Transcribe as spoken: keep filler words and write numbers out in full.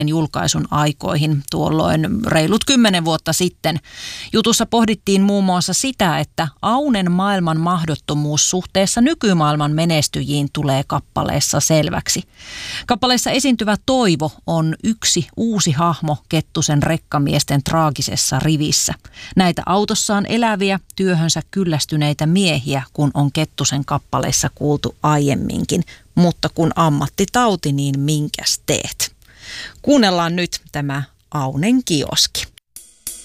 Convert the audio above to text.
julkaisun aikoihin tuolloin reilut kymmenen vuotta sitten. Jutussa pohdittiin muun muassa sitä, että Aunen maailman mahdottomuus suhteessa nykymaailman menestyjiin tulee kappaleessa selväksi. Kappaleessa esiintyvä Toivo on yksi uusi hahmo Kettusen rekkamiesten traagisessa rivissä. Näitä autossaan eläviä, työhönsä kyllästyneitä miehiä, kun on Kettusen kappaleissa kuultu aiemminkin. Mutta kun ammattitauti, niin minkäs teet? Kuunnellaan nyt tämä Aunen kioski.